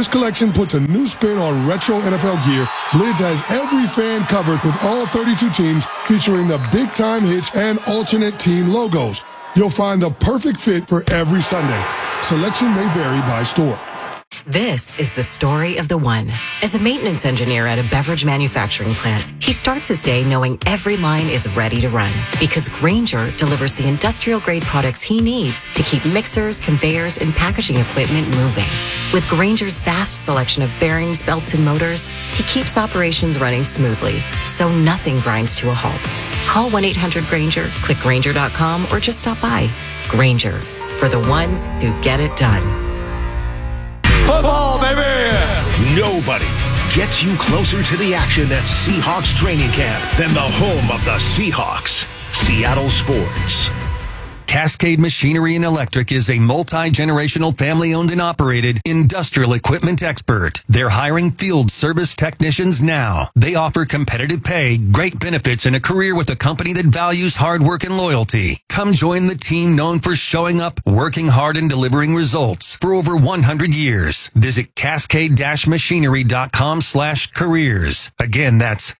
collection puts a new spin on retro NFL gear, Lids has every fan covered with all 32 teams featuring the big-time hits and alternate team logos. You'll find the perfect fit for every Sunday. Selection may vary by store. This is the story of the one. As a maintenance engineer at a beverage manufacturing plant, he starts his day knowing every line is ready to run because Grainger delivers the industrial-grade products he needs to keep mixers, conveyors, and packaging equipment moving. With Grainger's vast selection of bearings, belts, and motors, he keeps operations running smoothly, so nothing grinds to a halt. Call 1-800-GRAINGER, click Grainger.com, or just stop by. Grainger, for the ones who get it done. Football, baby! Nobody gets you closer to the action at Seahawks training camp than the home of the Seahawks, Seattle Sports. Cascade Machinery and Electric is a multi-generational family-owned and operated industrial equipment expert. They're hiring field service technicians now. They offer competitive pay, great benefits, and a career with a company that values hard work and loyalty. Come join the team known for showing up, working hard, and delivering results for over 100 years. Visit cascade-machinery.com/careers. Again, that's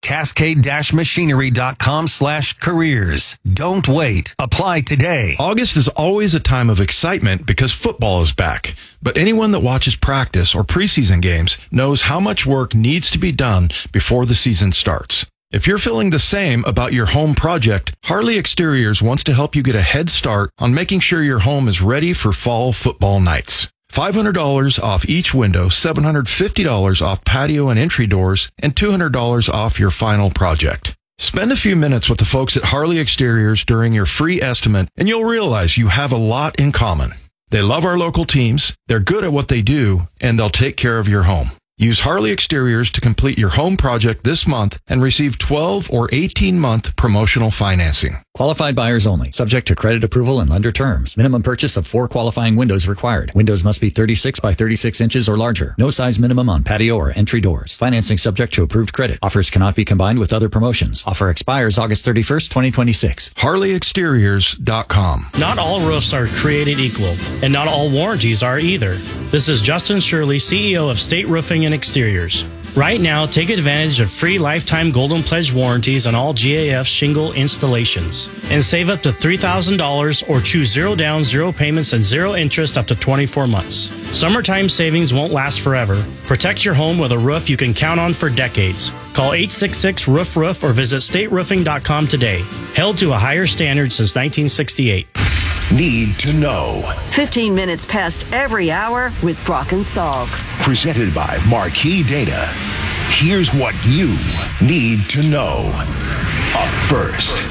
cascade-machinery.com/careers. Don't wait. Apply today. August is always a time of excitement because football is back. But anyone that watches practice or preseason games knows how much work needs to be done before the season starts. If you're feeling the same about your home project, Harley Exteriors wants to help you get a head start on making sure your home is ready for fall football nights. $500 off each window, $750 off patio and entry doors, and $200 off your final project. Spend a few minutes with the folks at Harley Exteriors during your free estimate, and you'll realize you have a lot in common. They love our local teams, they're good at what they do, and they'll take care of your home. Use Harley Exteriors to complete your home project this month and receive 12 or 18-month promotional financing. Qualified buyers only. Subject to credit approval and lender terms. Minimum purchase of 4 qualifying windows required. Windows must be 36 by 36 inches or larger. No size minimum on patio or entry doors. Financing subject to approved credit. Offers cannot be combined with other promotions. Offer expires August 31st, 2026. HarleyExteriors.com. Not all roofs are created equal, and not all warranties are either. This is Justin Shirley, CEO of State Roofing and Exteriors. Right now, take advantage of free lifetime Golden Pledge warranties on all GAF shingle installations and save up to $3,000 or choose 0 down, 0 payments, and 0 interest up to 24 months. Summertime savings won't last forever. Protect your home with a roof you can count on for decades. Call 866-ROOF-ROOF or visit stateroofing.com today. Held to a higher standard since 1968. Need to know. 15 minutes past every hour with Brock and Salk. Presented by Marquee Data. Here's what you need to know. Up first.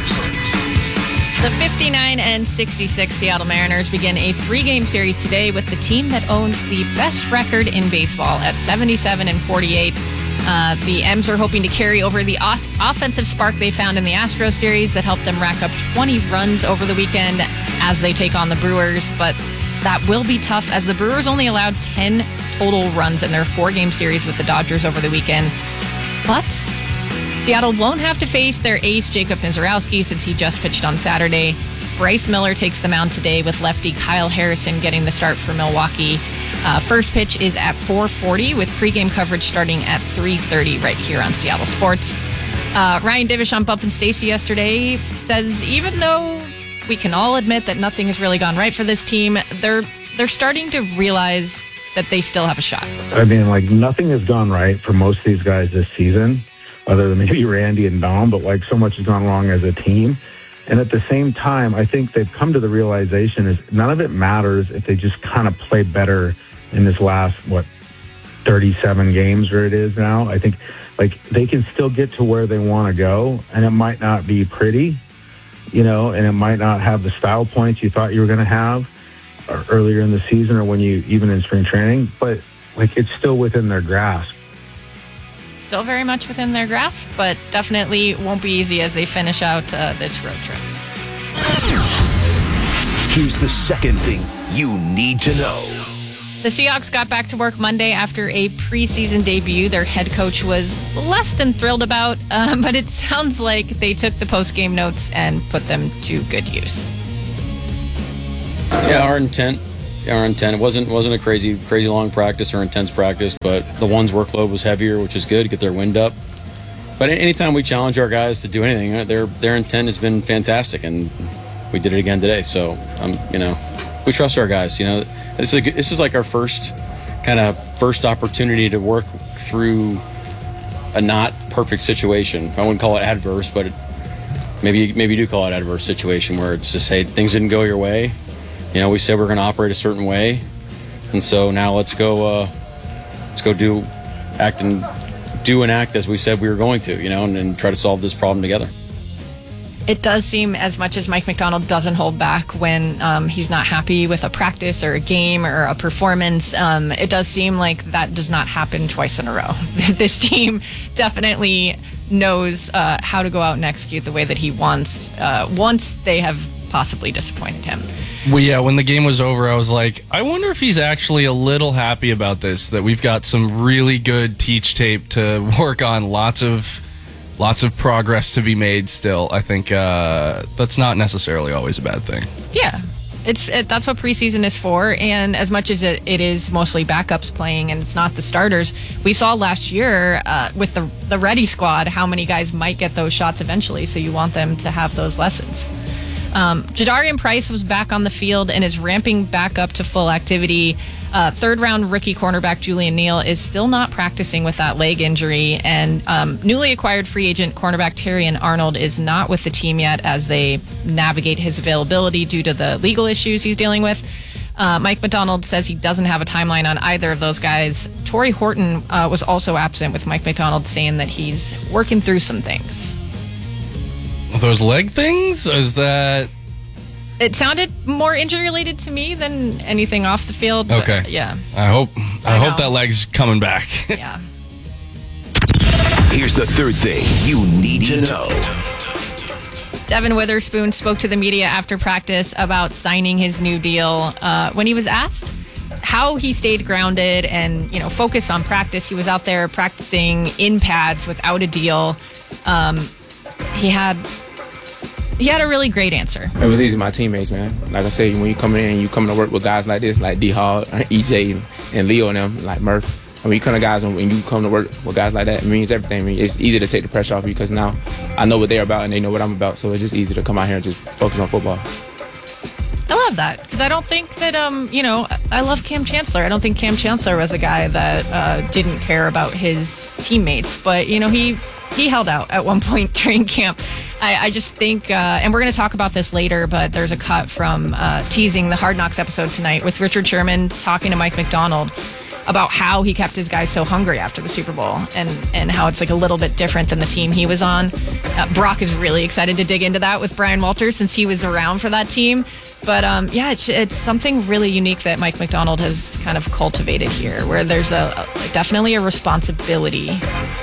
The 59-66 Seattle Mariners begin a 3-game series today with the team that owns the best record in baseball at 77-48. The M's are hoping to carry over the offensive spark they found in the Astros series that helped them rack up 20 runs over the weekend as they take on the Brewers. But that will be tough as the Brewers only allowed 10 total runs in their 4-game series with the Dodgers over the weekend. But Seattle won't have to face their ace, Jacob Mizorowski, since he just pitched on Saturday. Bryce Miller takes the mound today with lefty Kyle Harrison getting the start for Milwaukee. First pitch is at 4:40 with pregame coverage starting at 3:30 right here on Seattle Sports. Ryan Divish on Bump and Stacy yesterday says even though we can all admit that nothing has really gone right for this team, they're starting to realize that they still have a shot. I mean, like, nothing has gone right for most of these guys this season, other than maybe Randy and Dom, but like so much has gone wrong as a team. And at the same time, I think they've come to the realization is none of it matters if they just kind of play better in this last, 37 games or it is now. I think like they can still get to where they want to go, and it might not be pretty, and it might not have the style points you thought you were going to have earlier in the season or when you even in spring training, but like it's still within their grasp. Still very much within their grasp, but definitely won't be easy as they finish out this road trip. Here's the second thing you need to know. The Seahawks got back to work Monday after a preseason debut their head coach was less than thrilled about, but it sounds like they took the post-game notes and put them to good use. Yeah, our intent our intent. It wasn't a crazy long practice or intense practice, but the one's workload was heavier, which is good to get their wind up. But anytime we challenge our guys to do anything, their intent has been fantastic, and we did it again today. So we trust our guys. This is like our first opportunity to work through a not perfect situation. I wouldn't call it adverse, but maybe you do call it adverse situation where it's just, hey, things didn't go your way. We said we're going to operate a certain way, and so now let's go do and act as we said we were going to, and try to solve this problem together. It does seem, as much as Mike Macdonald doesn't hold back when he's not happy with a practice or a game or a performance, it does seem like that does not happen twice in a row. This team definitely knows how to go out and execute the way that he wants once they have possibly disappointed him. Well, yeah, when the game was over, I was like, I wonder if he's actually a little happy about this, that we've got some really good teach tape to work on, lots of progress to be made still. I think that's not necessarily always a bad thing. Yeah. That's what preseason is for, and as much as it is mostly backups playing and it's not the starters, we saw last year with the ready squad how many guys might get those shots eventually, so you want them to have those lessons. Jadarian Price was back on the field and is ramping back up to full activity. Third-round rookie cornerback Julian Neal is still not practicing with that leg injury, and newly acquired free agent cornerback Terrion Arnold is not with the team yet as they navigate his availability due to the legal issues he's dealing with. Mike Macdonald says he doesn't have a timeline on either of those guys. Torrey Horton was also absent, with Mike Macdonald saying that he's working through some things. Those leg things? Is that... It sounded more injury-related to me than anything off the field. Okay. Yeah. I hope that leg's coming back. Yeah. Here's the third thing you need to know. Devin Witherspoon spoke to the media after practice about signing his new deal. When he was asked how he stayed grounded and, focused on practice, he was out there practicing in pads without a deal. He had a really great answer. It was easy, my teammates, man. Like I said, when you come in and you come to work with guys like this, like D-Hall, EJ, and Leo and them, like Murph, when you come to guys, when you come to work with guys like that, it means everything. I mean, it's easy to take the pressure off you because now I know what they're about and they know what I'm about, so it's just easy to come out here and just focus on football. I love that because I don't think that, I love Cam Chancellor. I don't think Cam Chancellor was a guy that didn't care about his teammates, but, he held out at one point during camp. I just think, and we're going to talk about this later, but there's a cut from teasing the Hard Knocks episode tonight with Richard Sherman talking to Mike Macdonald about how he kept his guys so hungry after the Super Bowl and how it's like a little bit different than the team he was on. Brock is really excited to dig into that with Brian Walters since he was around for that team. But it's something really unique that Mike Macdonald has kind of cultivated here, where there's definitely a responsibility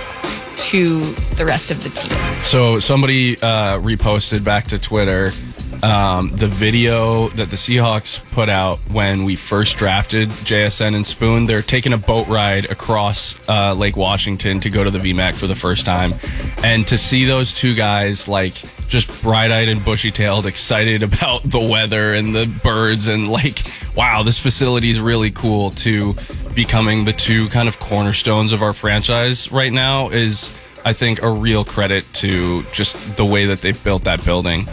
to the rest of the team. So somebody reposted back to Twitter the video that the Seahawks put out when we first drafted JSN and Spoon. They're taking a boat ride across Lake Washington to go to the VMAC for the first time. And to see those two guys just bright-eyed and bushy-tailed, excited about the weather and the birds and wow, this facility is really cool, to becoming the two kind of cornerstones of our franchise right now is, I think, a real credit to just the way that they've built that building,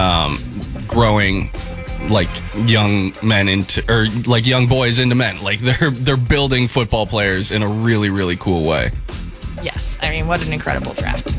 growing young men young boys into men. They're building football players in a really, really cool way. Yes, I mean, what an incredible draft.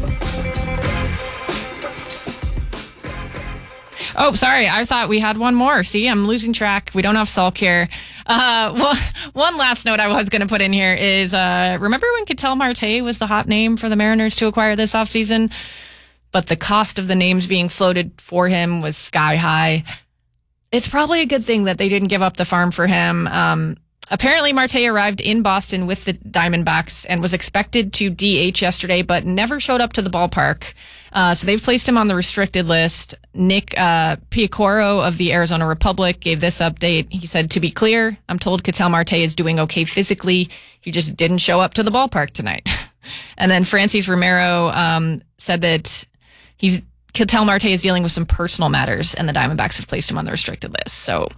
Oh, sorry. I thought we had one more. See, I'm losing track. We don't have Salk here. One last note I was going to put in here is, remember when Ketel Marte was the hot name for the Mariners to acquire this offseason? But the cost of the names being floated for him was sky high. It's probably a good thing that they didn't give up the farm for him. Apparently, Marte arrived in Boston with the Diamondbacks and was expected to DH yesterday, but never showed up to the ballpark. So they've placed him on the restricted list. Nick Piacoro of the Arizona Republic gave this update. He said, "To be clear, I'm told Ketel Marte is doing okay physically. He just didn't show up to the ballpark tonight." And then Francis Romero said that Ketel Marte is dealing with some personal matters, and the Diamondbacks have placed him on the restricted list. So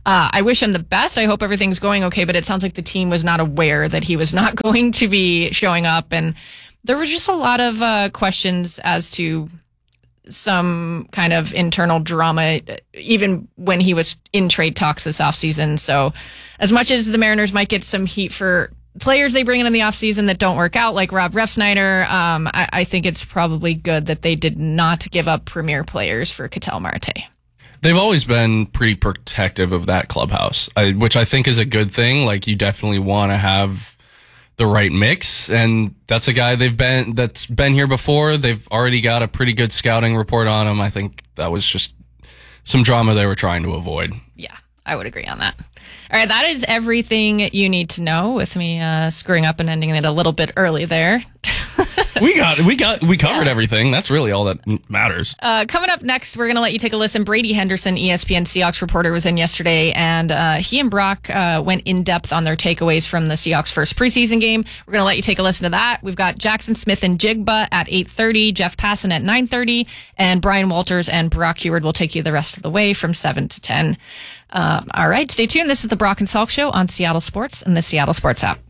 I wish him the best. I hope everything's going okay, but it sounds like the team was not aware that he was not going to be showing up. And there was just a lot of questions as to some kind of internal drama, even when he was in trade talks this offseason. So as much as the Mariners might get some heat for players they bring in the offseason that don't work out, like Rob Refsnyder, I think it's probably good that they did not give up premier players for Ketel Marte. They've always been pretty protective of that clubhouse, which I think is a good thing. Like, you definitely want to have the right mix, and that's a guy that's been here before. They've already got a pretty good scouting report on him. I think that was just some drama they were trying to avoid. Yeah, I would agree on that. All right, that is everything you need to know, with me screwing up and ending it a little bit early there. We covered everything. That's really all that matters. Coming up next, we're going to let you take a listen. Brady Henderson, ESPN Seahawks reporter, was in yesterday, and he and Brock went in depth on their takeaways from the Seahawks' first preseason game. We're going to let you take a listen to that. We've got Jackson Smith and Jigba at 8:30, Jeff Passan at 9:30, and Brian Walters and Brock Heward will take you the rest of the way from 7 to 10. All right, stay tuned. This is the Brock and Salk Show on Seattle Sports and the Seattle Sports app.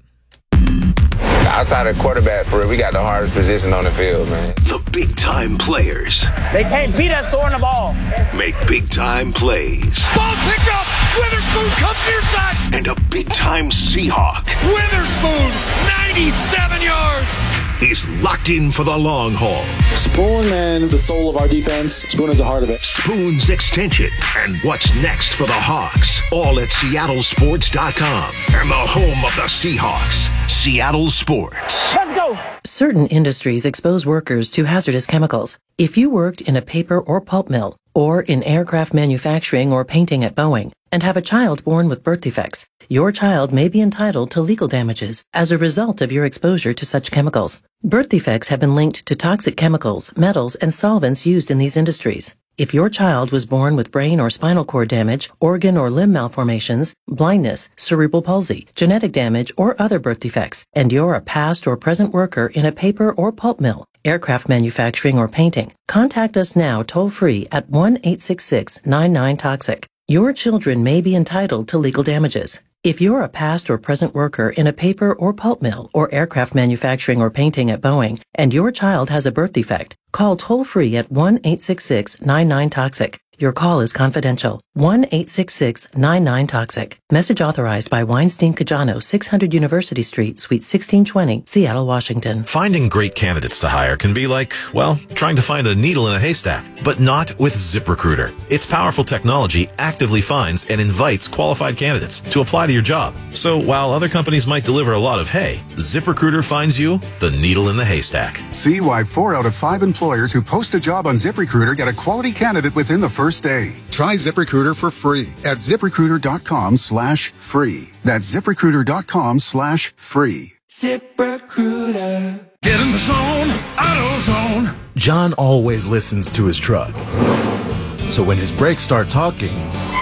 Outside of quarterback, for real, we got the hardest position on the field, man. The big-time players. They can't beat us throwing the ball. Make big-time plays. Ball picked up. Witherspoon comes near side. And a big-time Seahawk. Witherspoon, 97 yards. He's locked in for the long haul. Spoon, man, the soul of our defense. Spoon is the heart of it. Spoon's extension. And what's next for the Hawks. All at SeattleSports.com. And the home of the Seahawks. Seattle Sports. Let's go. Certain industries expose workers to hazardous chemicals. If you worked in a paper or pulp mill, or in aircraft manufacturing or painting at Boeing, and have a child born with birth defects, your child may be entitled to legal damages as a result of your exposure to such chemicals. Birth defects have been linked to toxic chemicals, metals, and solvents used in these industries. If your child was born with brain or spinal cord damage, organ or limb malformations, blindness, cerebral palsy, genetic damage, or other birth defects, and you're a past or present worker in a paper or pulp mill, aircraft manufacturing, or painting, contact us now toll-free at 1-866-99-TOXIC. Your children may be entitled to legal damages. If you're a past or present worker in a paper or pulp mill or aircraft manufacturing or painting at Boeing, and your child has a birth defect, call toll-free at 1-866-99-TOXIC. Your call is confidential. 1-866-99-TOXIC. Message authorized by Weinstein Cajano, 600 University Street, Suite 1620, Seattle, Washington. Finding great candidates to hire can be like, well, trying to find a needle in a haystack, but not with ZipRecruiter. Its powerful technology actively finds and invites qualified candidates to apply to your job. So while other companies might deliver a lot of hay, ZipRecruiter finds you the needle in the haystack. See why 4 out of 5 employers who post a job on ZipRecruiter get a quality candidate within the first day. Try ZipRecruiter for free at ZipRecruiter.com/free. That's ZipRecruiter.com/free. ZipRecruiter. Get in the zone, AutoZone. John always listens to his truck. So when his brakes start talking,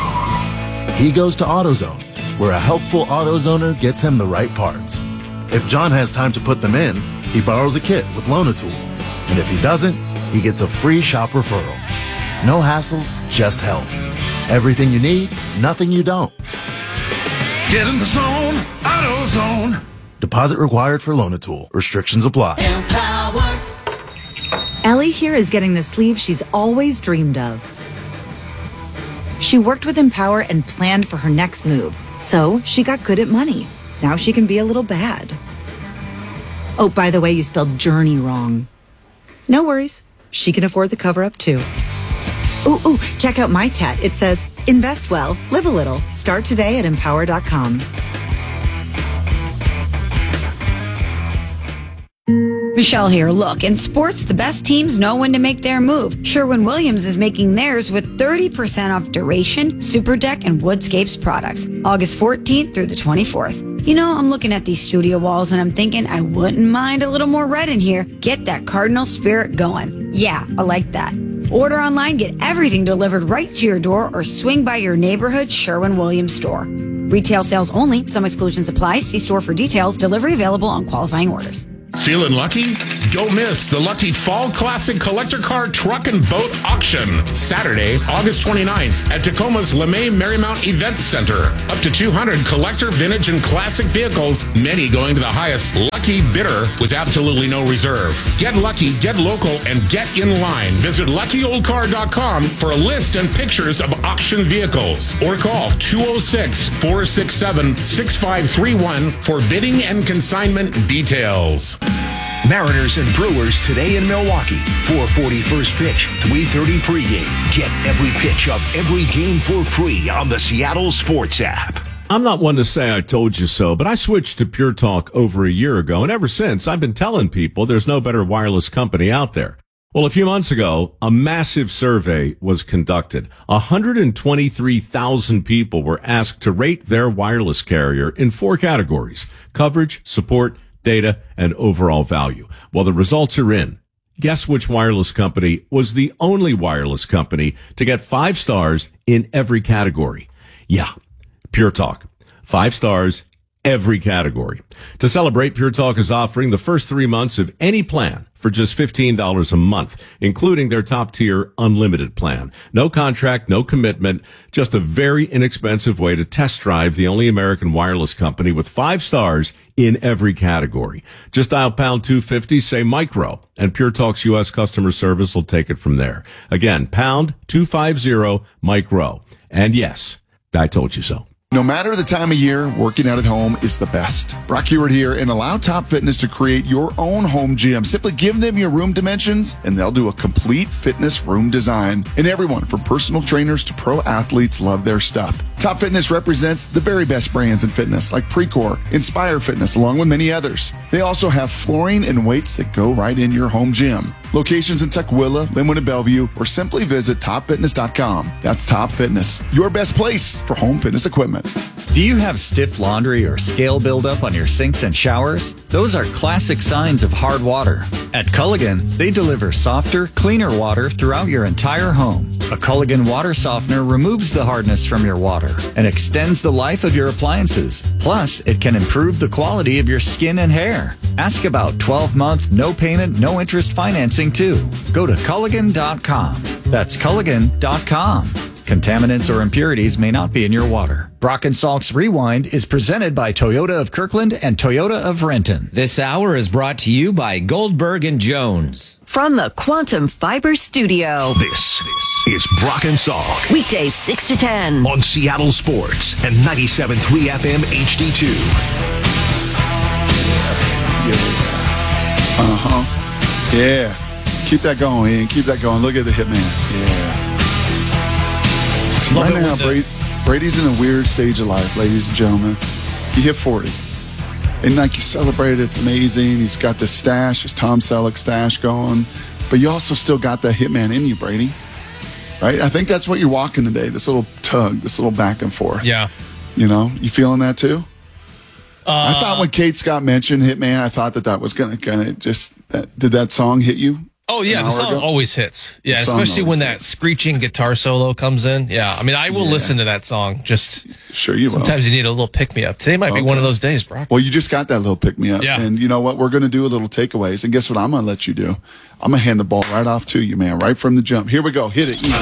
he goes to AutoZone, where a helpful AutoZoner gets him the right parts. If John has time to put them in, he borrows a kit with Loan-A-Tool. And if he doesn't, he gets a free shop referral. No hassles, just help. Everything you need, nothing you don't. Get in the zone, AutoZone. Deposit required for Loan-A-Tool. Restrictions apply. Empowered. Ellie here is getting the sleeve she's always dreamed of. She worked with Empower and planned for her next move. So she got good at money. Now she can be a little bad. Oh, by the way, you spelled journey wrong. No worries. She can afford the cover-up too. Ooh, check out my tat. It says, invest well, live a little. Start today at empower.com. Michelle here. Look, in sports, the best teams know when to make their move. Sherwin-Williams is making theirs with 30% off Duration, Super Deck, and Woodscapes products. August 14th through the 24th. You know, I'm looking at these studio walls and I'm thinking I wouldn't mind a little more red in here. Get that Cardinal spirit going. Yeah, I like that. Order online, get everything delivered right to your door, or swing by your neighborhood Sherwin-Williams store. Retail sales only. Some exclusions apply. See store for details. Delivery available on qualifying orders. Feeling lucky? Don't miss the Lucky Fall Classic Collector Car Truck and Boat Auction, Saturday, August 29th at Tacoma's LeMay Marymount Event Center. Up to 200 collector, vintage, and classic vehicles, many going to the highest lucky bidder with absolutely no reserve. Get lucky, get local, and get in line. Visit LuckyOldCar.com for a list and pictures of auction vehicles. Or call 206-467-6531 for bidding and consignment details. Mariners and Brewers today in Milwaukee. 4:40 first pitch, 3:30 pregame. Get every pitch of every game for free on the Seattle Sports app. I'm not one to say I told you so, but I switched to Pure Talk over a year ago, and ever since, I've been telling people there's no better wireless company out there. Well, a few months ago, a massive survey was conducted. 123,000 people were asked to rate their wireless carrier in 4 categories: coverage, support, data, and overall value. Well, the results are in. Guess which wireless company was the only wireless company to get 5 stars in every category? Yeah, Pure Talk. 5 stars, every category. To celebrate, Pure Talk is offering the first 3 months of any plan for just $15 a month, including their top-tier unlimited plan. No contract, no commitment, just a very inexpensive way to test drive the only American wireless company with 5 stars in every category. Just dial pound 250, say micro, and Pure Talk's U.S. customer service will take it from there. Again, pound 250 micro. And yes, I told you so. No matter the time of year, working out at home is the best. Brock Heward here, and allow Top Fitness to create your own home gym. Simply give them your room dimensions, and they'll do a complete fitness room design. And everyone, from personal trainers to pro athletes, love their stuff. Top Fitness represents the very best brands in fitness, like Precor, Inspire Fitness, along with many others. They also have flooring and weights that go right in your home gym. Locations in Tukwila, Linwood, and Bellevue, or simply visit topfitness.com. That's Top Fitness, your best place for home fitness equipment. Do you have stiff laundry or scale buildup on your sinks and showers? Those are classic signs of hard water. At Culligan, they deliver softer, cleaner water throughout your entire home. A Culligan water softener removes the hardness from your water and extends the life of your appliances. Plus, it can improve the quality of your skin and hair. Ask about 12-month, no payment, no interest financing too. Go to Culligan.com. That's Culligan.com. Contaminants or impurities may not be in your water. Brock and Salk's Rewind is presented by Toyota of Kirkland and Toyota of Renton. This hour is brought to you by Goldberg and Jones. From the Quantum Fiber Studio. This is Brock and Salk. Weekdays 6 to 10. On Seattle Sports and 97.3 FM HD2. Yeah. Keep that going, Ian. Keep that going. Look at the hitman. Yeah. See, right now, Brady's in a weird stage of life, ladies and gentlemen. He hit 40. And like you celebrated, it's amazing. He's got this stash, his Tom Selleck stash going. But you also still got that hitman in you, Brady. Right? I think that's what you're walking today. This little tug, this little back and forth. Yeah. You know, you feeling that too? I thought when Kate Scott mentioned Hitman, I thought that was going to kind of just, did that song hit you? Oh, yeah, the song always hits. Yeah, especially when that screeching guitar solo comes in. Yeah, I mean, I will listen to that song. Just sure you will. Sometimes you need a little pick-me-up. Today might be one of those days, Brock. Well, you just got that little pick-me-up. Yeah. And you know what? We're going to do a little takeaways. And guess what I'm going to let you do? I'm going to hand the ball right off to you, man, right from the jump. Here we go. Hit it.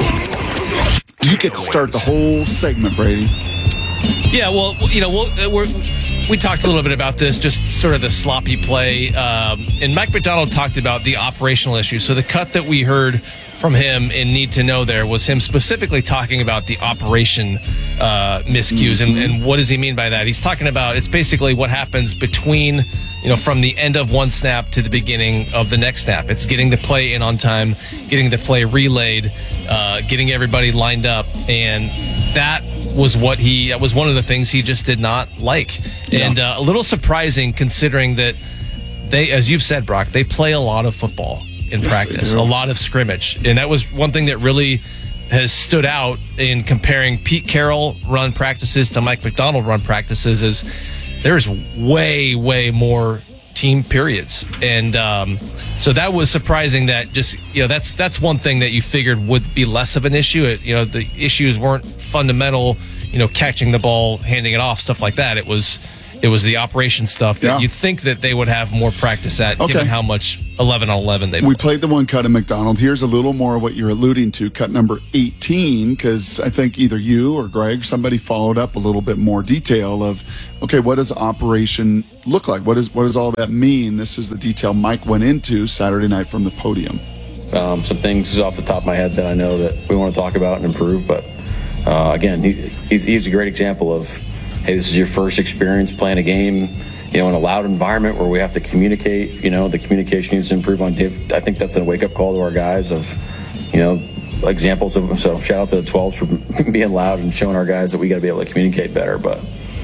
You get to start the whole segment, Brady. Yeah, well, you know, we talked a little bit about this, just sort of the sloppy play. And Mike Macdonald talked about the operational issues. So the cut that we heard from him in Need to Know there was him specifically talking about the operation miscues. And what does he mean by that? He's talking about it's basically what happens between, you know, from the end of one snap to the beginning of the next snap. It's getting the play in on time, getting the play relayed, getting everybody lined up. And that was one of the things he just did not like. Yeah. And a little surprising considering that they, as you've said, Brock, they play a lot of football in practice, a lot of scrimmage. And that was one thing that really has stood out in comparing Pete Carroll run practices to Mike Macdonald run practices is there's way, way more team periods. And so that was surprising that just, you know, that's one thing that you figured would be less of an issue. You know, the issues weren't fundamental, you know, catching the ball, handing it off, stuff like that. It was It was the operation stuff that you think that they would have more practice at, given how much 11 on 11 they We played the one cut at McDonald. Here's a little more of what you're alluding to, cut number 18, because I think either you or Greg, somebody followed up a little bit more detail of, okay, what does operation look like? What does all that mean? This is the detail Mike went into Saturday night from the podium. Some things off the top of my head that I know that we want to talk about and improve, but again, he's a great example of, hey, this is your first experience playing a game, in a loud environment where we have to communicate. The communication needs to improve on Dave. I think that's a wake-up call to our guys of, examples of. So shout out to the 12s for being loud and showing our guys that we got to be able to communicate better. But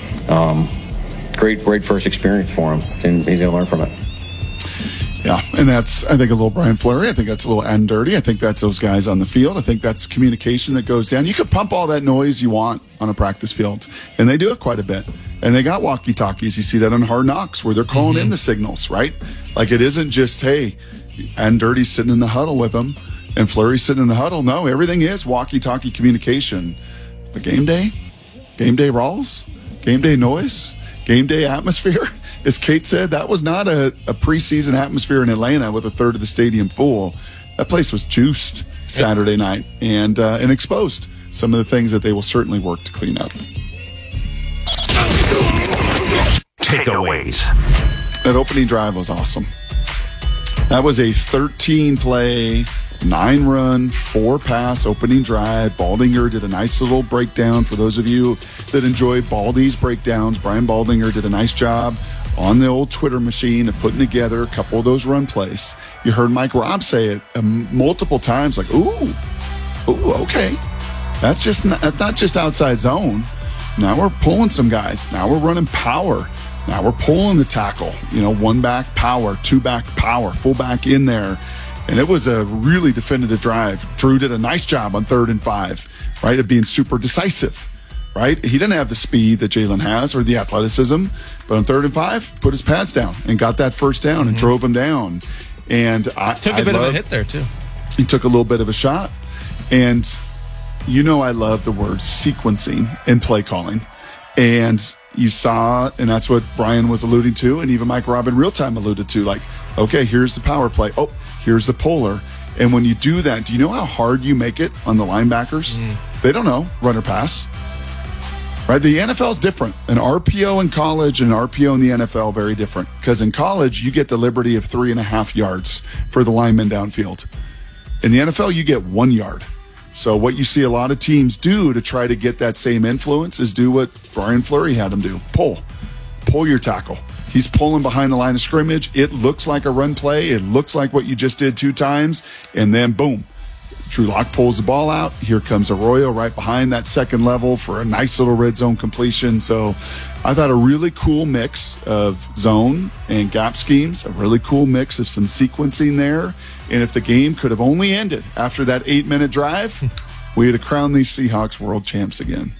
great first experience for him, and he's going to learn from it. Yeah, and that's, I think, a little Brian Fleury. I think that's a little Ann Dirty. I think that's those guys on the field. I think that's communication that goes down. You can pump all that noise you want on a practice field, and they do it quite a bit. And they got walkie-talkies. You see that on Hard Knocks where they're calling in the signals, right? Like, it isn't just, hey, Ann Dirty's sitting in the huddle with them and Fleury's sitting in the huddle. No, everything is walkie-talkie communication. The game day Rawls, game day noise, game day atmosphere. As Kate said, that was not a preseason atmosphere in Atlanta with a third of the stadium full. That place was juiced Saturday night and exposed some of the things that they will certainly work to clean up. Takeaways. That opening drive was awesome. That was a 13-play, 9-run, 4-pass opening drive. Baldinger did a nice little breakdown. For those of you that enjoy Baldy's breakdowns, Brian Baldinger did a nice job on the old Twitter machine of putting together a couple of those run plays. You heard Mike Robb say it multiple times, like, ooh, okay. That's just not just outside zone. Now we're pulling some guys. Now we're running power. Now we're pulling the tackle. 1 back power, 2 back power, full back in there. And it was a really definitive drive. Drew did a nice job on 3rd and 5, right, of being super decisive. Right? He didn't have the speed that Jalen has or the athleticism, but on 3rd and 5, put his pads down and got that first down and drove him down. And took a bit of a hit there too. He took a little bit of a shot. And I love the word sequencing in play calling. And you saw, and that's what Brian was alluding to, and even Mike Robb in real time alluded to, like, okay, here's the power play. Oh, here's the polar. And when you do that, do you know how hard you make it on the linebackers? They don't know run or pass. Right, the NFL is different. An RPO in college and an RPO in the NFL, very different. Because in college, you get the liberty of 3.5 yards for the lineman downfield. In the NFL, you get 1 yard. So what you see a lot of teams do to try to get that same influence is do what Brian Fleury had them do. Pull your tackle. He's pulling behind the line of scrimmage. It looks like a run play. It looks like what you just did 2 times. And then, boom. Drew Lock pulls the ball out. Here comes Arroyo right behind that second level for a nice little red zone completion. So I thought a really cool mix of zone and gap schemes, a really cool mix of some sequencing there. And if the game could have only ended after that 8-minute drive, we would have crowned these Seahawks world champs again.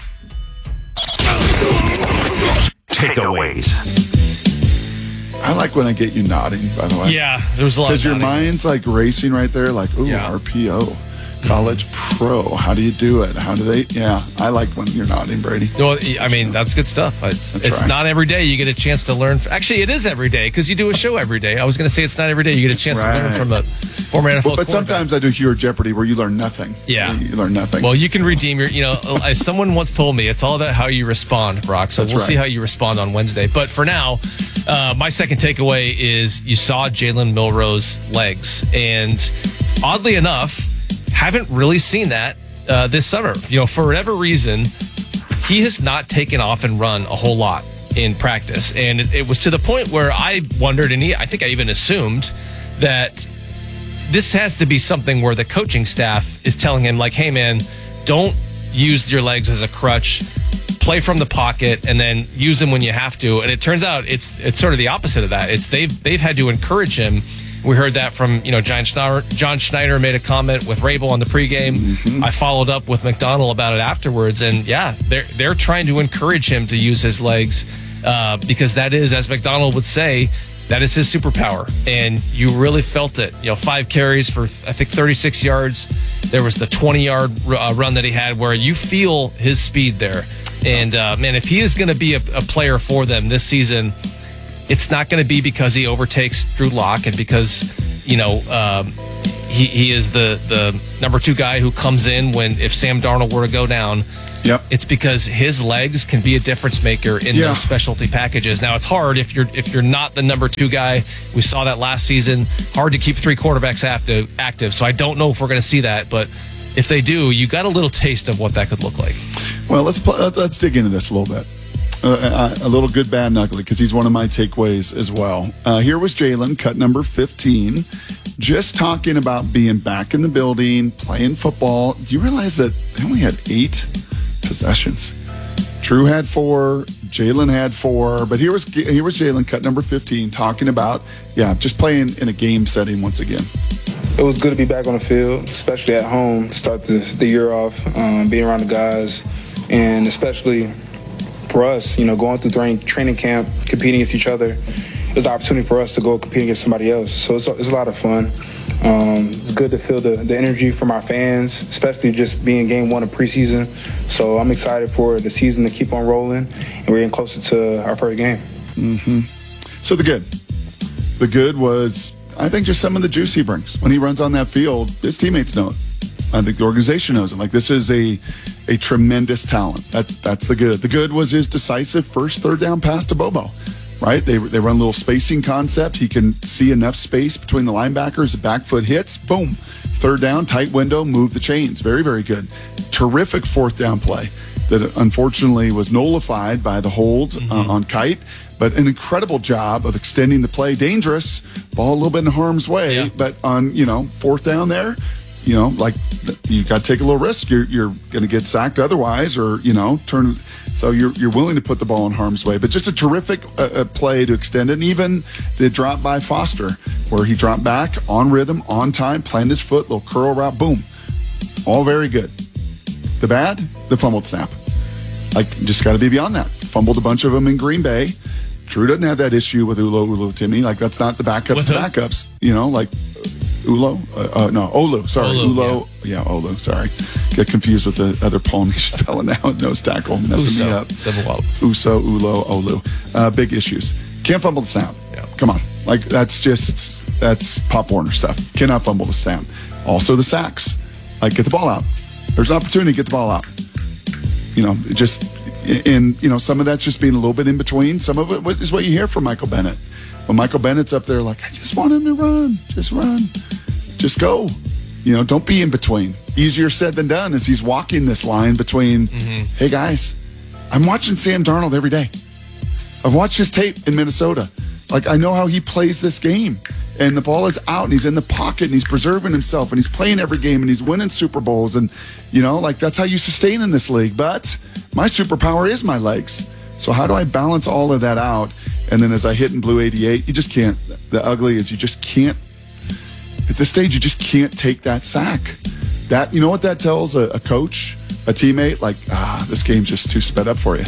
Takeaways. I like when I get you nodding, by the way. Yeah, there was a lot of because your mind's like racing right there, like, ooh, RPO, college pro. How do you do it? How do they? Yeah, I like when you're nodding, Brady. Well, I mean, that's good stuff. It's not every day you get a chance to learn. Actually, it is every day because you do a show every day. I was going to say it's not every day you get a chance to learn from a former NFL but sometimes I do Hero Jeopardy where you learn nothing. Yeah. You learn nothing. Well, you can redeem your, as someone once told me, it's all about how you respond, Brock. So we'll see how you respond on Wednesday. But for now, my second takeaway is you saw Jalen Milroe's legs. And oddly enough, haven't really seen that this summer. For whatever reason, he has not taken off and run a whole lot in practice. And it was to the point where I wondered, and I think I even assumed that this has to be something where the coaching staff is telling him, like, hey, man, don't use your legs as a crutch. Play from the pocket and then use them when you have to. And it turns out it's sort of the opposite of that. It's they've had to encourage him. We heard that from, John Schneider made a comment with Rabel on the pregame. Mm-hmm. I followed up with McDonald about it afterwards. And yeah, they're trying to encourage him to use his legs because that is, as McDonald would say, that is his superpower. And you really felt it. 5 carries for, I think, 36 yards. There was the 20-yard run that he had where you feel his speed there. And, man, if he is going to be a player for them this season, it's not going to be because he overtakes Drew Lock and because, he is the number 2 guy who comes in if Sam Darnold were to go down. Yep. It's because his legs can be a difference maker in those specialty packages. Now, it's hard if you're not the number 2 guy. We saw that last season. Hard to keep 3 quarterbacks active. So I don't know if we're going to see that, but if they do, you got a little taste of what that could look like. Well, let's dig into this a little bit. A little good, bad, and ugly, because he's one of my takeaways as well. Here was Jalen, cut number 15, just talking about being back in the building, playing football. Do you realize that they only had 8 possessions? Drew had 4, Jalen had 4, but here was Jalen, cut number 15, talking about, just playing in a game setting once again. It was good to be back on the field, especially at home, to start the year off, being around the guys, and especially for us, going through training camp, competing against each other. It was an opportunity for us to go compete against somebody else. So it's a lot of fun. It's good to feel the energy from our fans, especially just being game 1 of preseason. So I'm excited for the season to keep on rolling, and we're getting closer to our first game. Mm-hmm. So the good was, I think, just some of the juice he brings. When he runs on that field, his teammates know it. I think the organization knows it. Like, this is a tremendous talent. That's the good. The good was his decisive first third down pass to Bobo. Right? They run a little spacing concept. He can see enough space between the linebackers. The back foot hits. Boom. Third down, tight window, move the chains. Very, very good. Terrific fourth down play that unfortunately was nullified by the hold on Kite. But an incredible job of extending the play. Dangerous. Ball a little bit in harm's way. But on, fourth down there, you got to take a little risk. You're going to get sacked otherwise, or turn. So you're willing to put the ball in harm's way. But just a terrific play to extend it. And even the drop by Foster, where he dropped back on rhythm, on time, planted his foot, little curl route, boom, all very good. The bad, the fumbled snap. Just got to be beyond that. Fumbled a bunch of them in Green Bay. Drew doesn't have that issue with Ulu, Timmy. That's not the backups. Olu. Sorry, Ulo. Yeah, Olu. Sorry. Get confused with the other Polynesian fella now with nose tackle. Messing me up. Uso, Ulo, Olu. Big issues. Can't fumble the snap. Yeah. Come on. That's Pop Warner stuff. Cannot fumble the snap. Also the sacks. Get the ball out. There's an opportunity to get the ball out. Some of that's just being a little bit in between. Some of it is what you hear from Michael Bennett. When Michael Bennett's up there, I just want him to run. Just run. Just go. Don't be in between. Easier said than done as he's walking this line between, hey, guys, I'm watching Sam Darnold every day. I've watched his tape in Minnesota. I know how he plays this game. And the ball is out, and he's in the pocket, and he's preserving himself, and he's playing every game, and he's winning Super Bowls. And, that's how you sustain in this league. But my superpower is my legs. So how do I balance all of that out? And then as I hit in Blue 88, you just can't. The ugly is you just can't. At this stage, you just can't take that sack. That, you know what that tells a coach, a teammate? This game's just too sped up for you.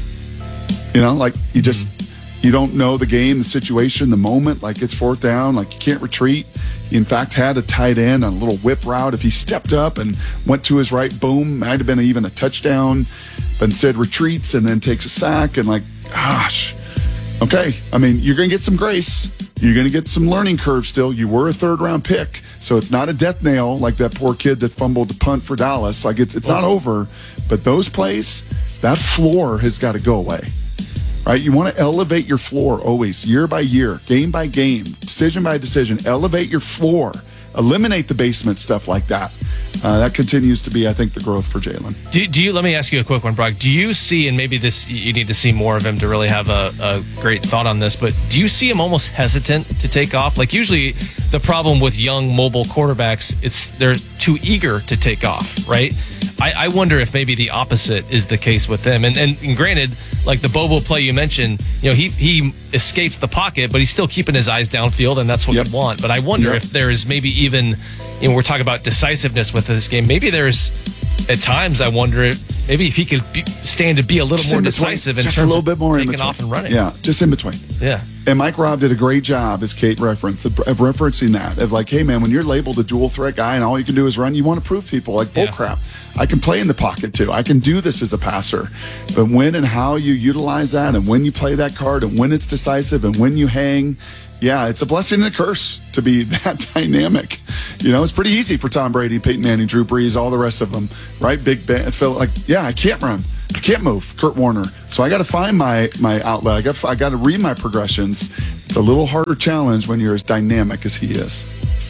You don't know the game, the situation, the moment. It's fourth down. You can't retreat. He, in fact, had a tight end on a little whip route. If he stepped up and went to his right, boom, might have been even a touchdown. But instead retreats and then takes a sack. And gosh. Okay, you're going to get some grace. You're going to get some learning curve still. You were a third-round pick, so it's not a death nail like that poor kid that fumbled the punt for Dallas. It's not over. But those plays, that floor has got to go away. Right? You want to elevate your floor always, year by year, game by game, decision by decision. Elevate your floor. Eliminate the basement stuff like that. That continues to be, I think, the growth for Jalen. Do you? Let me ask you a quick one, Brock. Do you see, and maybe this you need to see more of him to really have a great thought on this, but do you see him almost hesitant to take off? Usually the problem with young mobile quarterbacks, they're too eager to take off, right? I wonder if maybe the opposite is the case with him. And granted, the Bobo play you mentioned, he escaped the pocket, but he's still keeping his eyes downfield, and that's what you want. But I wonder if there is maybe even, we're talking about decisiveness with this game. Maybe there's, at times, I wonder Maybe if he could stand to be a little Just more in between. decisive in Just terms a little bit more of in taking between. off and running. Yeah, just in between. Yeah. And Mike Robb did a great job, as Kate referenced, of referencing that. Of like, hey, man, when you're labeled a dual threat guy and all you can do is run, you want to prove people like, bull crap. I can play in the pocket too. I can do this as a passer. But when and how you utilize that and when you play that card and when it's decisive and when you hang, yeah, it's a blessing and a curse to be that dynamic. You know, it's pretty easy for Tom Brady, Peyton Manning, Drew Brees, all the rest of them, right? Big Ben, Phil, like, yeah, I can't run. I can't move. Kurt Warner. So I got to find my outlet. I got to read my progressions. It's a little harder challenge when you're as dynamic as he is.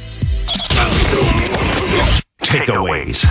Takeaways.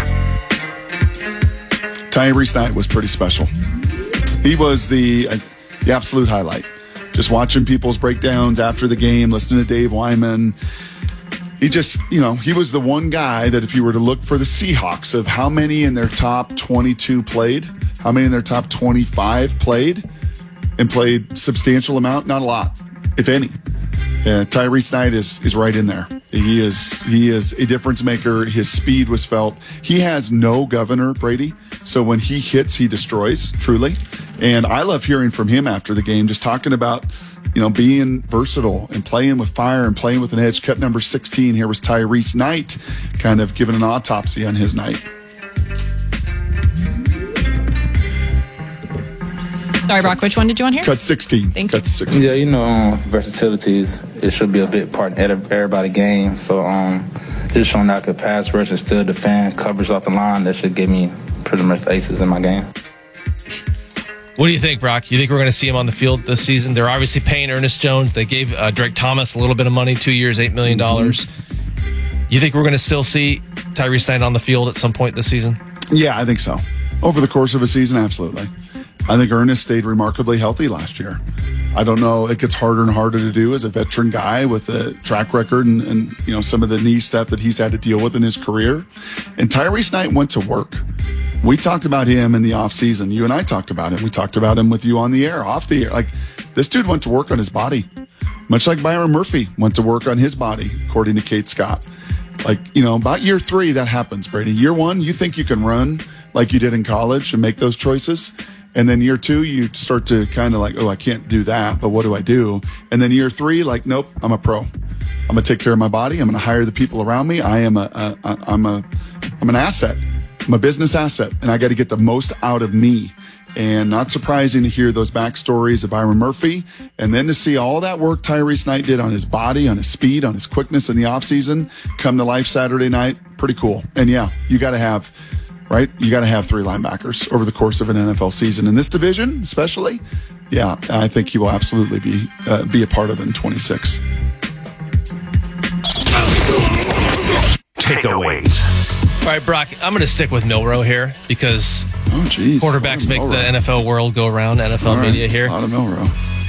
Tyrese Knight was pretty special. He was the absolute highlight. Just watching people's breakdowns after the game, listening to Dave Wyman. He just, he was the one guy that if you were to look for the Seahawks of how many in their top 22 played, how many in their top 25 played, and played substantial amount, not a lot, if any. Tyrese Knight is right in there. He is a difference maker. His speed was felt. He has no governor, Brady. So when he hits, he destroys, truly. And I love hearing from him after the game, just talking about, being versatile and playing with fire and playing with an edge. Cut number 16. Here was Tyrese Knight kind of giving an autopsy on his night. Sorry, Brock, which one did you want here? Cut 16. Thank you. Cut 16. Yeah, versatilities, it should be a big part of everybody's game. So just showing that I could pass, rush, and still defend, coverage off the line, that should give me pretty much aces in my game. What do you think, Brock? You think we're going to see him on the field this season? They're obviously paying Ernest Jones. They gave Drake Thomas a little bit of money, 2 years, $8 million. You think we're going to still see Tyrese Knight on the field at some point this season? Yeah, I think so. Over the course of a season, absolutely. I think Ernest stayed remarkably healthy last year. I don't know. It gets harder and harder to do as a veteran guy with a track record and some of the knee stuff that he's had to deal with in his career. And Tyrese Knight went to work. We talked about him in the offseason. You and I talked about him. We talked about him with you on the air, off the air. Like, this dude went to work on his body, much like Byron Murphy went to work on his body, according to Kate Scott. Like, about year 3, that happens, Brady. Year 1, you think you can run like you did in college and make those choices. And then year 2, you start to kind of like, oh, I can't do that, but what do I do? And then year 3, like, nope, I'm a pro. I'm going to take care of my body. I'm going to hire the people around me. I'm an asset. I'm a business asset, and I got to get the most out of me. And not surprising to hear those backstories of Byron Murphy, and then to see all that work Tyrese Knight did on his body, on his speed, on his quickness in the offseason come to life Saturday night. Pretty cool. And yeah, you got to have 3 linebackers over the course of an NFL season. In this division, especially, yeah, I think he will absolutely be a part of it in 26. Takeaways. All right, Brock, I'm going to stick with Milroe here because quarterbacks make the NFL world go around, NFL media here. A lot of Milroe.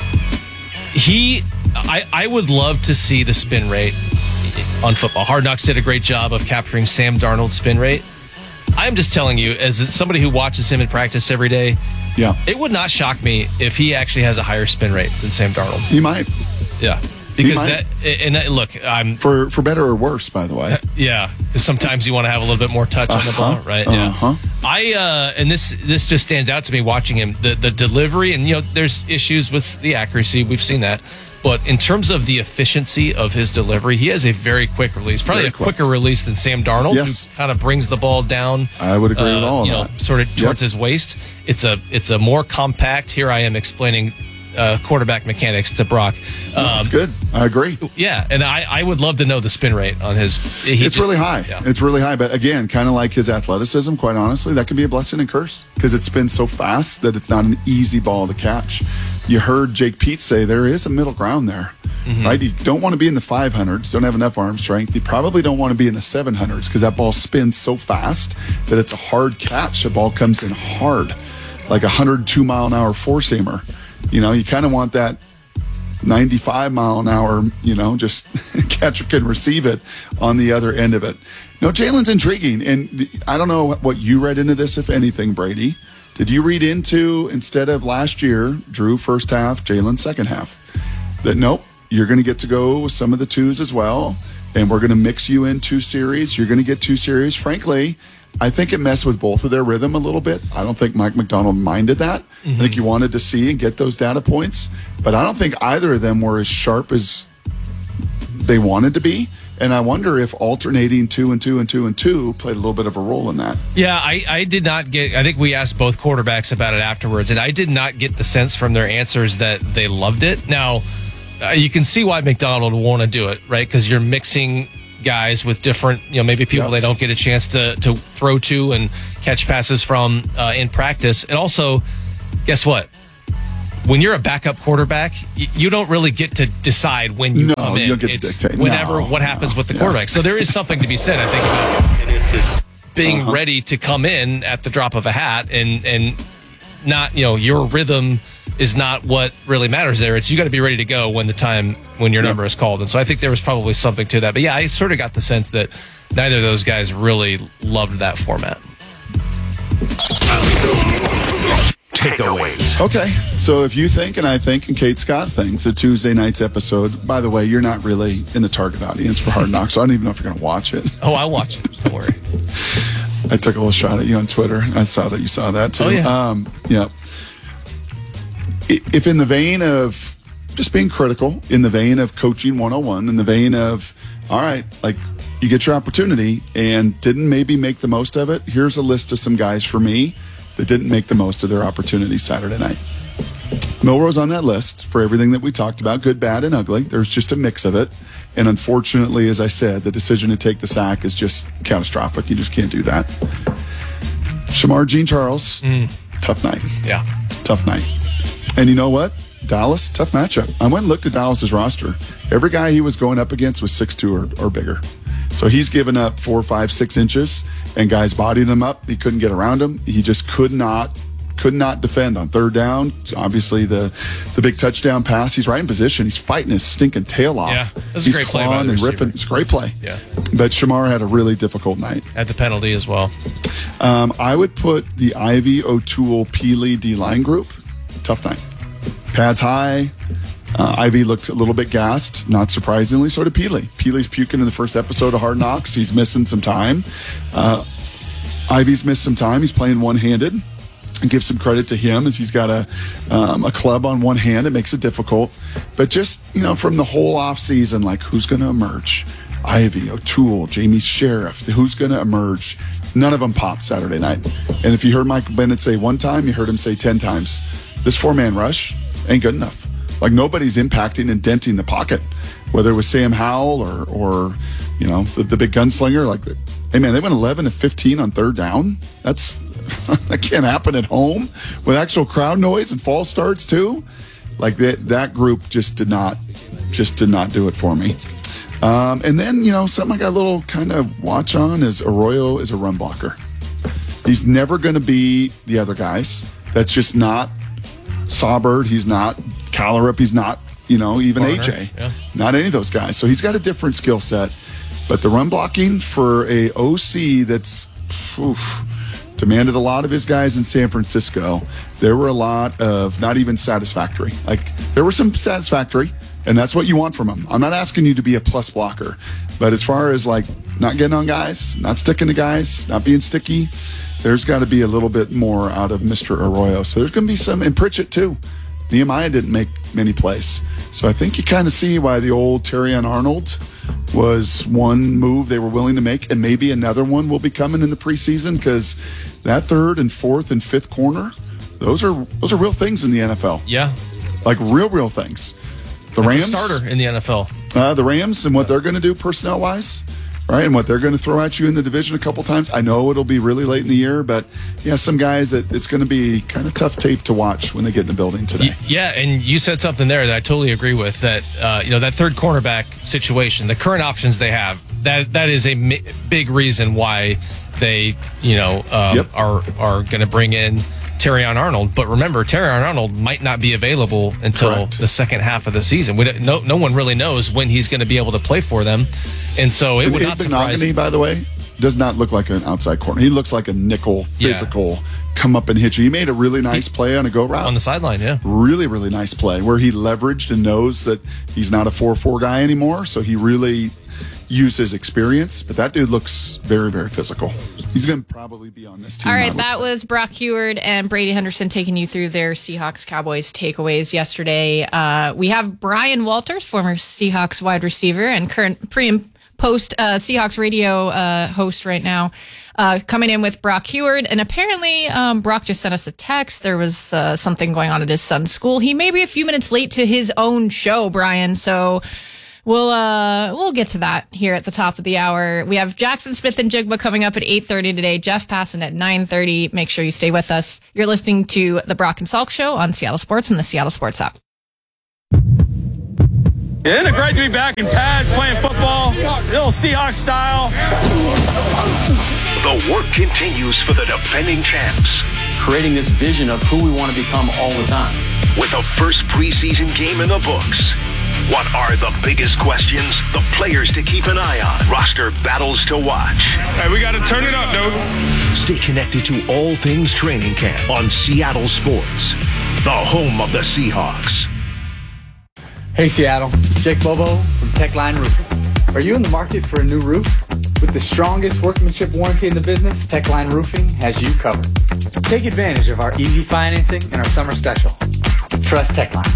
I would love to see the spin rate on football. Hard Knocks did a great job of capturing Sam Darnold's spin rate. I'm just telling you, as somebody who watches him in practice every day, it would not shock me if he actually has a higher spin rate than Sam Darnold. He might. Yeah. Because look, I'm for better or worse, by the way. Yeah, because sometimes you want to have a little bit more touch on the ball, right? Yeah. And this just stands out to me watching him. The delivery, and there's issues with the accuracy. We've seen that, but in terms of the efficiency of his delivery, he has a very quick release, probably quicker release than Sam Darnold, who kind of brings the ball down. I would agree with all of that. Sort of towards his waist. It's a more compact. Here I am explaining quarterback mechanics to Brock. That's good. I agree. Yeah, and I would love to know the spin rate on his. It's really high. Yeah. It's really high, but again, kind of like his athleticism, quite honestly, that can be a blessing and curse because it spins so fast that it's not an easy ball to catch. You heard Jake Peetz say there is a middle ground there, right? You don't want to be in the 500s, don't have enough arm strength. You probably don't want to be in the 700s because that ball spins so fast that it's a hard catch. The ball comes in hard, like a 102-mile-an-hour four-seamer. You kind of want that 95-mile-an-hour, just catcher can receive it on the other end of it. No, Jalen's intriguing. And I don't know what you read into this, if anything, Brady. Did you read into, instead of last year, Drew first half, Jalen second half, that nope, you're going to get to go with some of the twos as well? and we're going to mix you in 2 series. You're going to get 2 series. Frankly, I think it messed with both of their rhythm a little bit. I don't think Mike Macdonald minded that. I think he wanted to see and get those data points, but I don't think either of them were as sharp as they wanted to be. And I wonder if alternating 2 and 2 and 2 and 2 played a little bit of a role in that. Yeah, I did not get, I think we asked both quarterbacks about it afterwards, and I did not get the sense from their answers that they loved it. Now, you can see why McDonald would want to do it, right? Because you're mixing guys with different, maybe people they don't get a chance to throw to and catch passes from in practice. And also, guess what? When you're a backup quarterback, you don't really get to decide when you come in. You don't get to dictate. Whenever what happens with the quarterback. So there is something to be said, I think, about being ready to come in at the drop of a hat and not, your rhythm is not what really matters there. It's you got to be ready to go when your number is called. And so I think there was probably something to that. But yeah, I sort of got the sense that neither of those guys really loved that format. Takeaways. Okay, so if you think, and I think, and Kate Scott thinks, that Tuesday night's episode, by the way, you're not really in the target audience for Hard Knocks, so I don't even know if you're going to watch it. Oh, I'll watch it. Don't worry. I took a little shot at you on Twitter. I saw that you saw that, too. Oh, yeah. Yeah. If in the vein of just being critical, in the vein of coaching 101, in the vein of, all right, like, you get your opportunity and didn't maybe make the most of it, here's a list of some guys for me that didn't make the most of their opportunity Saturday night. Milrose on that list for everything that we talked about, good, bad, and ugly. There's just a mix of it. And unfortunately, as I said, the decision to take the sack is just catastrophic. You just can't do that. Shamar Jean-Charles, tough night. Yeah. Tough night. And you know what? Dallas, tough matchup. I went and looked at Dallas's roster. Every guy he was going up against was 6'2" or bigger. So he's given up 4, 5, 6 inches, and guys bodied him up. He couldn't get around him. He just could not defend on third down. Obviously, the big touchdown pass. He's right in position. He's fighting his stinking tail off. Yeah, that's he's a great play by clawing the and receiver. ripping. It's a great play. Yeah, but Shamar had a really difficult night. At the penalty as well. I would put the Ivy, O'Toole, Peely D-line group. Tough night. Pads high. Ivy looked a little bit gassed, not surprisingly. So did Peely. Peely's puking in the first episode of Hard Knocks. He's missing some time. Ivy's missed some time. He's playing one-handed. And give some credit to him as he's got a club on one hand. It makes it difficult. But just, from the whole offseason, like, who's going to emerge? Ivy, O'Toole, Jamie Sheriff. Who's going to emerge? None of them popped Saturday night. And if you heard Michael Bennett say one time, you heard him say 10 times. This 4-man rush ain't good enough. Like, nobody's impacting and denting the pocket, whether it was Sam Howell or the big gunslinger. Like, hey, man, they went 11 of 15 on third down. That can't happen at home with actual crowd noise and false starts too. Like, that group just did not do it for me. And then, something I got a little kind of watch on is Arroyo is a run blocker. He's never going to be the other guys. That's just not Saubert. He's not Callerup. He's not, even Barner, AJ. yeah. Not any of those guys. So he's got a different skill set. But the run blocking for a OC that's demanded a lot of his guys in San Francisco, there were a lot of not even satisfactory. Like, there were some satisfactory, and that's what you want from him. I'm not asking you to be a plus blocker. But as far as, like, not getting on guys, not sticking to guys, not being sticky, there's got to be a little bit more out of Mr. Arroyo. So there's going to be some, and Pritchett too. Nehemiah didn't make many plays. So I think you kind of see why the old Terrion Arnold was one move they were willing to make, and maybe another one will be coming in the preseason, because that third and fourth and fifth corner, those are real things in the NFL. Yeah. Like, real things. That's Rams, a starter in the NFL. The Rams and what they're going to do personnel-wise, right, and what they're going to throw at you in the division a couple times. I know it'll be really late in the year, but yeah, some guys that it's going to be kind of tough tape to watch when they get in the building today. Yeah, and you said something there that I totally agree with. That that third cornerback situation, the current options they have, that is a big reason why they are going to bring in Terrion Arnold. But remember, Terrion Arnold might not be available until the second half of the season. No one really knows when he's going to be able to play for them. And so it would not surprise me. By the way, does not look like an outside corner. He looks like a nickel, physical, come up and hit you. He made a really nice play on a go route. On the sideline, yeah. Really, really nice play where he leveraged and knows that he's not a 4-4 guy anymore. So he really use his experience, but that dude looks very, very physical. He's going to probably be on this team. All right, that was Brock Huard and Brady Henderson taking you through their Seahawks-Cowboys takeaways yesterday. We have Brian Walters, former Seahawks wide receiver and current pre- and post Seahawks radio host right now, coming in with Brock Huard. And apparently Brock just sent us a text. There was something going on at his son's school. He may be a few minutes late to his own show, Brian, so we'll get to that here at the top of the hour. We have Jackson Smith and Jigba coming up at 8:30 today. Jeff Passan at 9:30. Make sure you stay with us. You're listening to the Brock and Salk Show on Seattle Sports and the Seattle Sports app. Isn't it great to be back in pads playing football? Little Seahawks style. The work continues for the defending champs. Creating this vision of who we want to become all the time. With the first preseason game in the books. What are the biggest questions? The players to keep an eye on. Roster battles to watch. Hey, we got to turn it up, dude. Stay connected to all things training camp on Seattle Sports, the home of the Seahawks. Hey Seattle, Jake Bobo from Techline Roofing. Are you in the market for a new roof? With the strongest workmanship warranty in the business, Techline Roofing has you covered. Take advantage of our easy financing and our summer special. Trust Techline.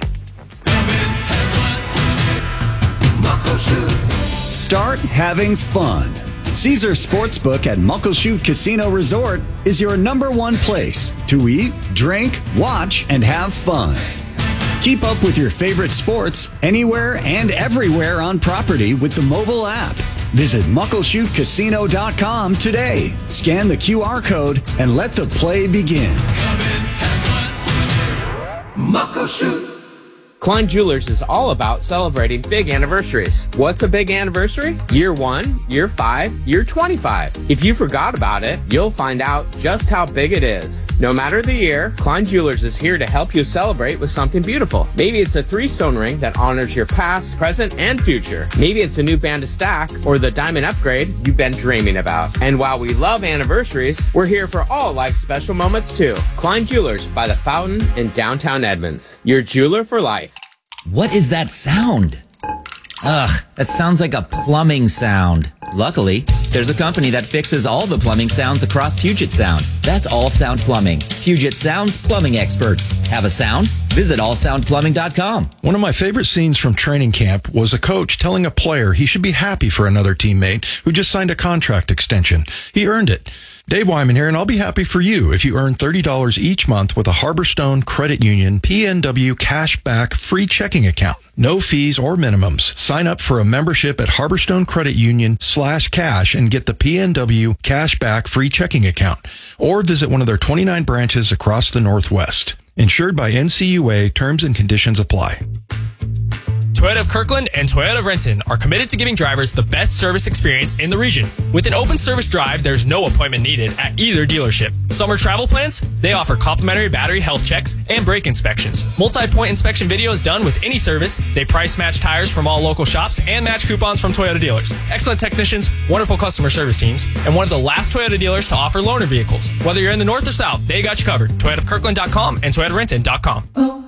Start having fun. Caesar Sportsbook at Muckleshoot Casino Resort is your #1 place to eat, drink, watch, and have fun. Keep up with your favorite sports anywhere and everywhere on property with the mobile app. Visit muckleshootcasino.com today. Scan the QR code and let the play begin. Muckleshoot. Klein Jewelers is all about celebrating big anniversaries. What's a big anniversary? Year 1, year 5, year 25. If you forgot about it, you'll find out just how big it is. No matter the year, Klein Jewelers is here to help you celebrate with something beautiful. Maybe it's a 3-stone ring that honors your past, present, and future. Maybe it's a new band to stack or the diamond upgrade you've been dreaming about. And while we love anniversaries, we're here for all life's special moments too. Klein Jewelers by the Fountain in downtown Edmonds. Your jeweler for life. What is that sound? Ugh, that sounds like a plumbing sound. Luckily, there's a company that fixes all the plumbing sounds across Puget Sound. That's All Sound Plumbing. Puget Sound's plumbing experts. Have a sound? Visit allsoundplumbing.com. One of my favorite scenes from training camp was a coach telling a player he should be happy for another teammate who just signed a contract extension. He earned it. Dave Wyman here, and I'll be happy for you if you earn $30 each month with a Harborstone Credit Union PNW Cashback free checking account. No fees or minimums. Sign up for a membership at Harborstone Credit Union /cash and get the PNW Cashback free checking account. Or visit one of their 29 branches across the Northwest. Insured by NCUA, terms and conditions apply. Toyota of Kirkland and Toyota of Renton are committed to giving drivers the best service experience in the region. With an open service drive, there's no appointment needed at either dealership. Summer travel plans? They offer complimentary battery health checks and brake inspections. Multi-point inspection video is done with any service. They price match tires from all local shops and match coupons from Toyota dealers. Excellent technicians, wonderful customer service teams, and one of the last Toyota dealers to offer loaner vehicles. Whether you're in the north or south, they got you covered. ToyotaofKirkland.com and ToyotaRenton.com.